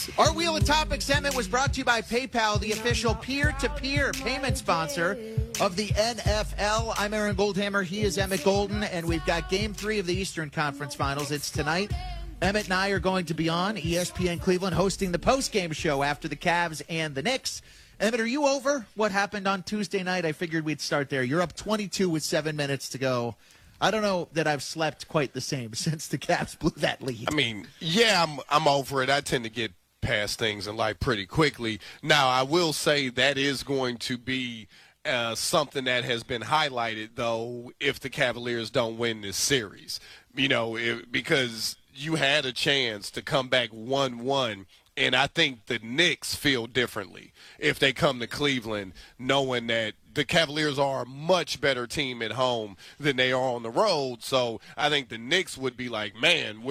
Our Wheel of Topics segment was brought to you by PayPal, the official peer-to-peer payment sponsor of the NFL. I'm Aaron Goldhammer. He is Emmett Golden, and we've got Game 3 of the Eastern Conference Finals. It's tonight. Emmett and I are going to be on ESPN Cleveland hosting the post-game show after the Cavs and the Knicks. Emmett, are you over what happened on Tuesday night? I figured we'd start there. You're up 22 with 7 minutes to go. I don't know that I've slept quite the same since the Cavs blew that lead. I mean, yeah, I'm over it. I tend to get past things in life pretty quickly. Now, I will say that is going to be something that has been highlighted, though, if the Cavaliers don't win this series. You know, because you had a chance to come back 1-1, and I think the Knicks feel differently if they come to Cleveland knowing that the Cavaliers are a much better team at home than they are on the road. So I think the Knicks would be like, man,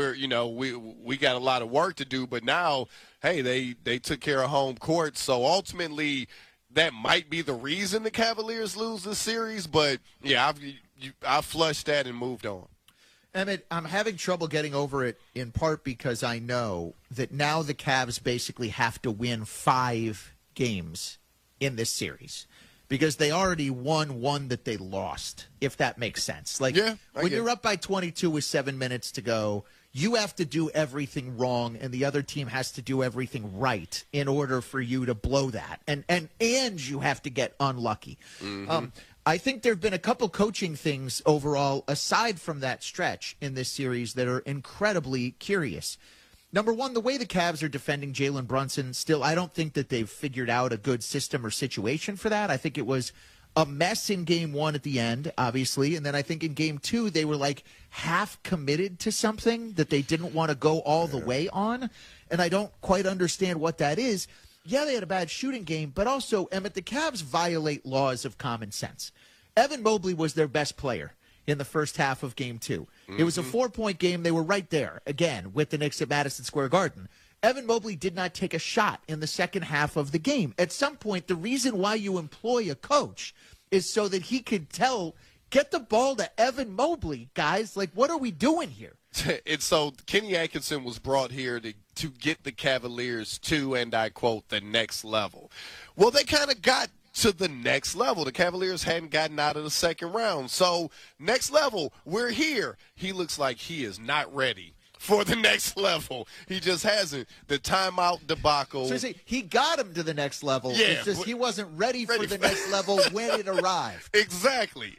we got a lot of work to do, but now, hey, they took care of home court. So ultimately, that might be the reason the Cavaliers lose the series. But, yeah, I flushed that and moved on. Emmett, I'm having trouble getting over it in part because I know that now the Cavs basically have to win 5 games in this series because they already won one that they lost, if that makes sense. Like, when you're up by 22 with 7 minutes to go, you have to do everything wrong, and the other team has to do everything right in order for you to blow that. And you have to get unlucky. Mm-hmm. I think there have been a couple coaching things overall, aside from that stretch in this series, that are incredibly curious. Number one, the way the Cavs are defending Jalen Brunson, still, I don't think that they've figured out a good system or situation for that. I think it was a mess in Game 1 at the end, obviously, and then I think in Game 2 they were like half committed to something that they didn't want to go all the way on, and I don't quite understand what that is. Yeah, they had a bad shooting game, but also, Emmett, the Cavs violate laws of common sense. Evan Mobley was their best player in the first half of Game 2. Mm-hmm. It was a 4-point game. They were right there, again, with the Knicks at Madison Square Garden. Evan Mobley did not take a shot in the second half of the game. At some point, the reason why you employ a coach is so that he could get the ball to Evan Mobley, guys. Like, what are we doing here? And so Kenny Atkinson was brought here to get the Cavaliers to, and I quote, the next level. Well, they kind of got to the next level. The Cavaliers hadn't gotten out of the second round. So next level, we're here. He looks like he is not ready for the next level. He just hasn't. The timeout debacle. So see, he got him to the next level. Yeah, it's just he wasn't ready for the next level when it arrived. Exactly.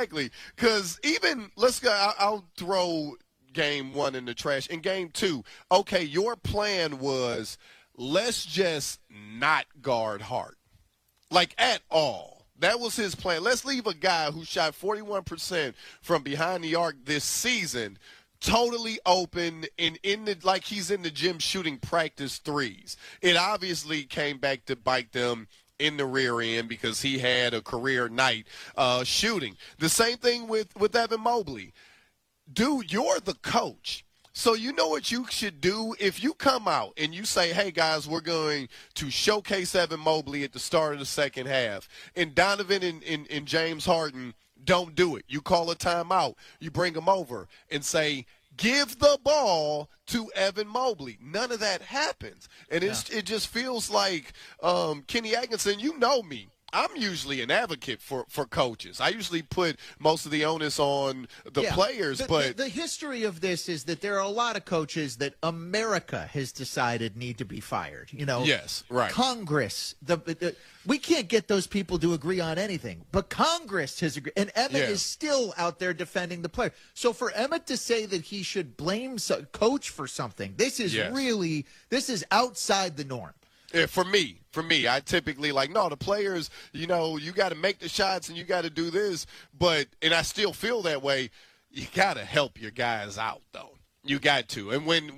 Because even, let's go, I'll throw Game 1 in the trash. In Game 2, okay, your plan was let's just not guard Hart. Like, at all. That was his plan. Let's leave a guy who shot 41% from behind the arc this season totally open and like he's in the gym shooting practice threes. It obviously came back to bite them in the rear end because he had a career night shooting. The same thing with Evan Mobley. Dude, you're the coach. So you know what you should do? If you come out and you say, hey, guys, we're going to showcase Evan Mobley at the start of the second half, and Donovan and James Harden don't do it. You call a timeout. You bring them over and say, give the ball to Evan Mobley. None of that happens. And it just feels like Kenny Atkinson, you know me. I'm usually an advocate for coaches. I usually put most of the onus on the players. But the history of this is that there are a lot of coaches that America has decided need to be fired. You know, yes, right. Congress, we can't get those people to agree on anything, but Congress has agreed. And Emmett is still out there defending the player. So for Emmett to say that he should blame coach for something, this is outside the norm. Yeah, for me, I typically the players, you got to make the shots and you got to do this. And I still feel that way. You got to help your guys out, though. You got to. And when